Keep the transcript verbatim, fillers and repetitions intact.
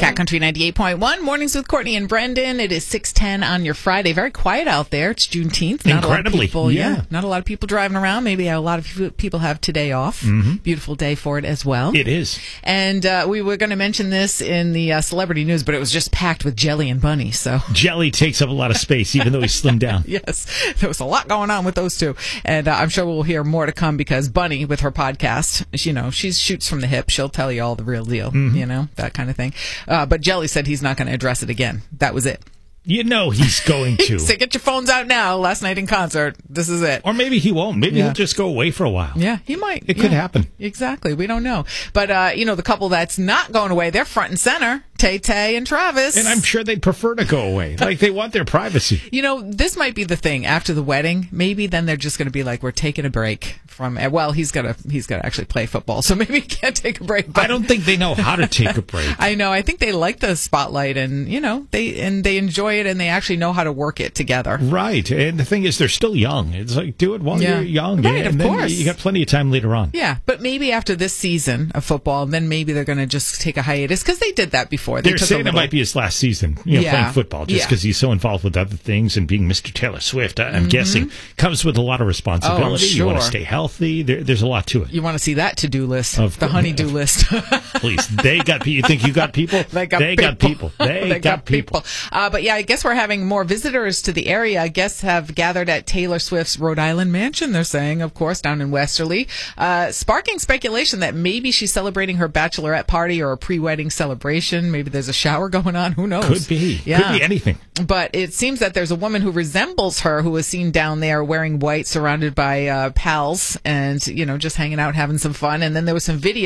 Cat Country ninety-eight point one, Mornings with Courtney and Brendan. It is six ten on your Friday. Very quiet out there. It's Juneteenth. Not Incredibly. A lot of people, yeah. yeah. Not a lot of people driving around. Maybe a lot of people have today off. Mm-hmm. Beautiful day for it as well. It is. And uh, we were going to mention this in the uh, celebrity news, but it was just packed with Jelly and Bunny. So Jelly takes up a lot of space, even though he's slimmed down. Yes, there was a lot going on with those two. And uh, I'm sure we'll hear more to come because Bunny, with her podcast, you know, she shoots from the hip. She'll tell you all the real deal, mm-hmm. you know, that kind of thing. Uh, but Jelly said he's not going to address it again. That was it. You know he's going to. So get your phones out now. Last night in concert. This is it. Or maybe he won't. Maybe yeah. he'll just go away for a while. Yeah, he might. It yeah. could happen. Exactly. We don't know. But, uh, you know, the couple that's not going away, they're front and center. Tay-Tay and Travis. And I'm sure they'd prefer to go away. Like, they want their privacy. You know, this might be the thing. After the wedding, maybe then they're just going to be like, we're taking a break from, well, he's got to he's got to actually play football, so maybe he can't take a break. But I don't think they know how to take a break. I know. I think they like the spotlight and, you know, they and they enjoy it and they actually know how to work it together. Right. And the thing is, they're still young. It's like, do it while yeah. you're young. Right, and of then course. You got plenty of time later on. Yeah, but maybe after this season of football, then maybe they're going to just take a hiatus because they did that before. They They're took saying a little... it might be his last season, you know, yeah. playing football, just because yeah. he's so involved with other things and being Mister Taylor Swift, I'm mm-hmm. guessing, comes with a lot of responsibility. Oh, I'm sure. You want to stay healthy. There, there's a lot to it. You want to see that to-do list, of the honey-do list. Please, they got people. You think you got people? They got they people. Got people. They, they got, got people. people. Uh, but yeah, I guess we're having more visitors to the area. Guests have gathered at Taylor Swift's Rhode Island mansion, they're saying, of course, down in Westerly, uh, sparking speculation that maybe she's celebrating her bachelorette party or a pre-wedding celebration. Maybe there's a shower going on. Who knows? Could be. Yeah. Could be anything. But it seems that there's a woman who resembles her who was seen down there wearing white, surrounded by uh, pals and, you know, just hanging out, having some fun. And then there was some video